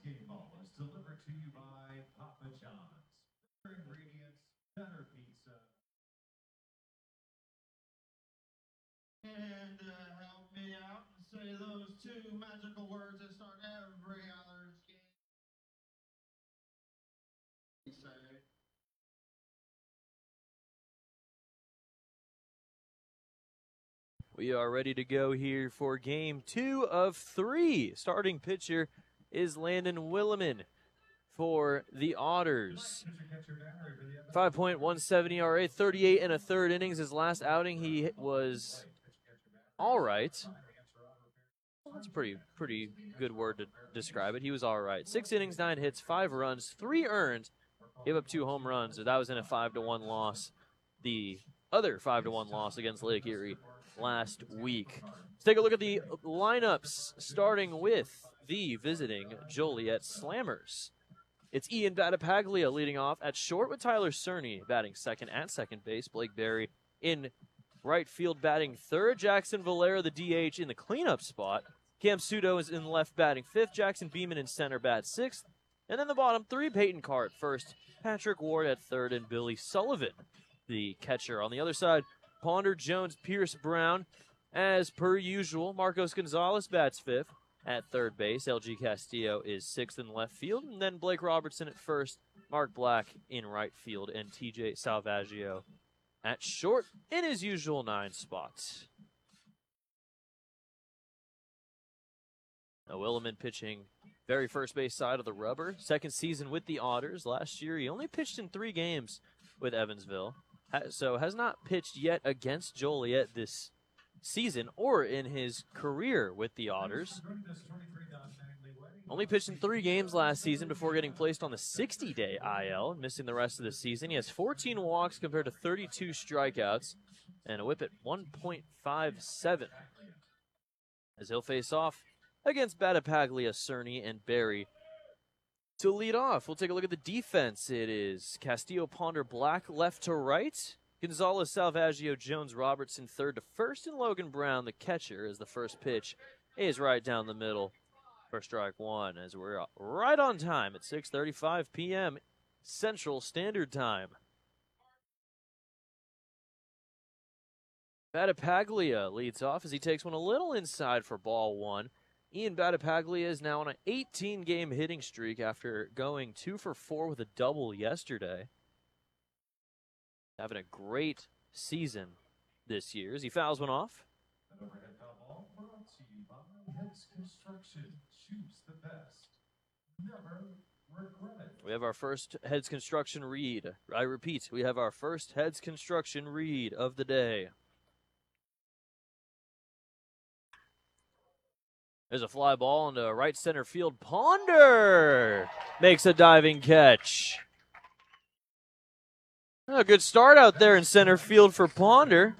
game ball is delivered to you by Papa John's. Better ingredients, better pizza. And help me out and say those two magical words that start every other game. Say. We are ready to go here for game 2 of 3. Starting pitcher is Landon Williman for the Otters. 5.17 ERA, 38 and a third innings. His last outing, he was all right. Well, that's a pretty good word to describe it. He was all right. 6 innings, 9 hits, 5 runs, 3 earned. Gave up 2 home runs. So that was in a 5-1 loss. The other 5-1 loss against Lake Erie last week. Let's take a look at the lineups, starting with the visiting Joliet Slammers. It's Ian Battipaglia leading off at short with Tyler Cerny batting second at second base. Blake Berry in right field batting third. Jackson Valera, the DH, in the cleanup spot. Cam Sudo is in left batting fifth. Jackson Beeman in center bat sixth. And then the bottom three, Peyton Carr at first, Patrick Ward at third, and Billy Sullivan, the catcher. On the other side, Ponder, Jones, Pierce, Brown. As per usual, Marcos Gonzalez bats fifth at third base. LG Castillo is sixth in left field. And then Blake Robertson at first, Mark Black in right field, and TJ Salvaggio at short in his usual 9 spots. Now Williman pitching very first base side of the rubber. Second season with the Otters. Last year he only pitched in 3 games with Evansville. So has not pitched yet against Joliet this season or in his career with the Otters. Only pitched in 3 games last season before getting placed on the 60-day IL, missing the rest of the season. He has 14 walks compared to 32 strikeouts and a whip at 1.57. As he'll face off against Battipaglia, Cerny, and Berry. To lead off, we'll take a look at the defense. It is Castillo, Ponder, Black, left to right. Gonzalez, Salvaggio, Jones, Robertson, third to first, and Logan Brown, the catcher, as the first pitch is right down the middle for strike one, as we're right on time at 6:35 p.m. Central Standard Time. Battipaglia leads off as he takes one a little inside for ball one. Ian Battipaglia is now on an 18-game hitting streak after going 2 for 4 with a double yesterday. Having a great season this year as he fouls one off. An overhead foul ball brought to you by Heads Construction. Choose the best. Never regret it. We have our first Heads Construction read. I repeat, we have our first Heads Construction read of the day. There's a fly ball into right center field. Ponder makes a diving catch. A good start out there in center field for Ponder.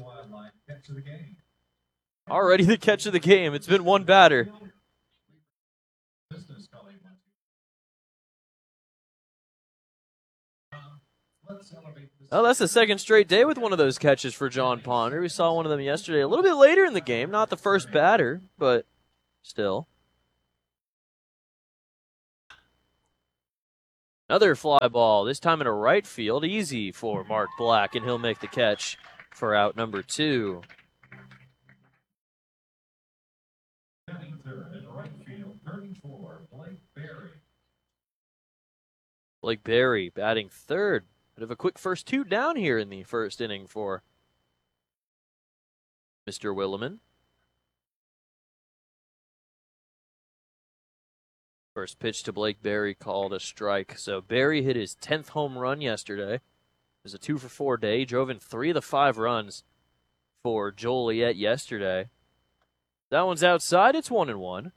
Already the catch of the game. It's been one batter. Oh, that's the second straight day with one of those catches for John Ponder. We saw one of them yesterday, a little bit later in the game. Not the first batter, but still. Another fly ball, this time in a right field. Easy for Mark Black, and he'll make the catch for out number 2. Batting third in right field, 34, Blake Berry. Blake Berry batting third. Bit of a quick first 2 down here in the first inning for Mr. Williman. First pitch to Blake Berry called a strike. So Berry hit his 10th home run yesterday. It was a 2 for 4 day. He drove in 3 of the 5 runs for Joliet yesterday. That one's outside. It's 1-1.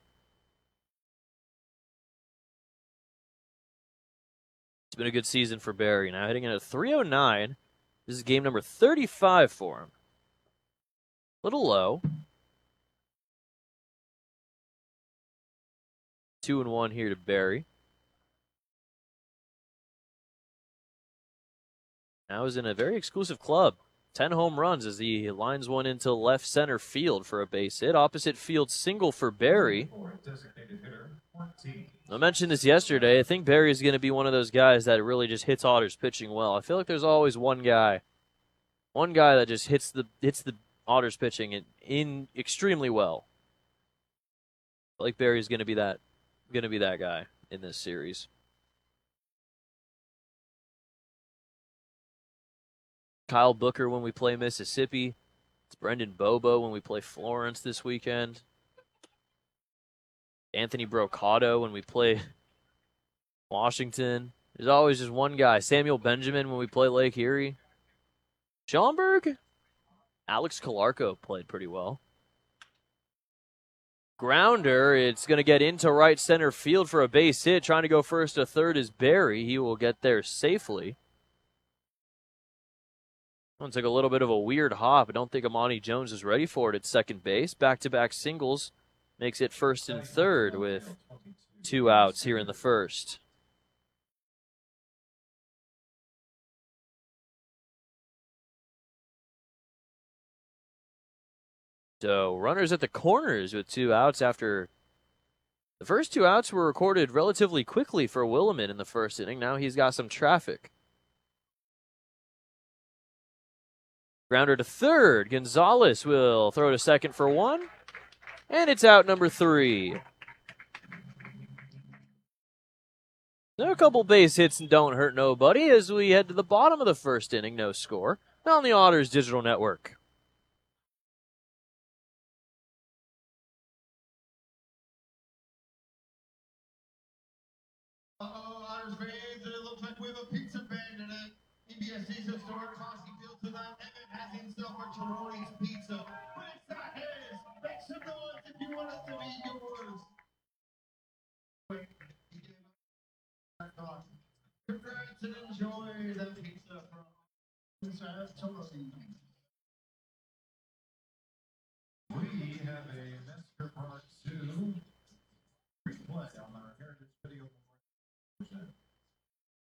It's been a good season for Berry. Now hitting in at 309. This is game number 35 for him. Little low. 2-1 here to Berry. Now he's in a very exclusive club 10 home runs as he lines one into left center field for a base hit. Opposite field single for Barry. Designated hitter 14. I mentioned this yesterday. I think Barry is going to be one of those guys that really just hits Otters pitching well. I feel like there's always one guy that just hits the Otters pitching in extremely well. I feel like Barry's going to be that guy in this series. Kyle Booker when we play Mississippi. It's Brendan Bobo when we play Florence this weekend. Anthony Brocato when we play Washington. There's always just one guy. Samuel Benjamin when we play Lake Erie. Schaumburg? Alex Calarco played pretty well. Grounder, it's going to get into right center field for a base hit. Trying to go first to third is Barry. He will get there safely. One took a little bit of a weird hop. I don't think Amani Jones is ready for it at second base. Back-to-back singles makes it first and third with 2 outs here in the first. So runners at the corners with 2 outs after the first 2 outs were recorded relatively quickly for Williman in the first inning. Now he's got some traffic. Grounder to third. Gonzalez will throw to second for 1. And it's out number 3. There are a couple base hits and don't hurt nobody as we head to the bottom of the first inning. No score. On the Otters Digital Network. Otters fans, it looks like we have a pizza band tonight. EBSC's historic Fossey Field tonight. Evan has himself a Chironi's pizza. But it's not his. Make some noise if you want it to be yours. Congrats and enjoy the pizza from Chironi.